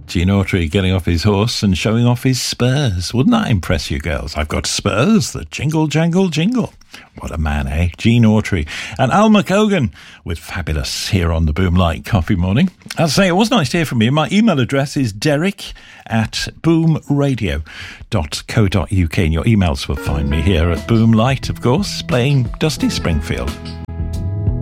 Gene Autry getting off his horse and showing off his spurs. Wouldn't that impress you girls? I've got spurs that jingle, jangle, jingle. What a man, eh? Gene Autry. And Al McCogan with Fabulous here on the Boomlight Coffee Morning. I'll say it was nice to hear from you. My email address is derek@boomradio.co.uk, and your emails will find me here at Boomlight, of course, playing Dusty Springfield.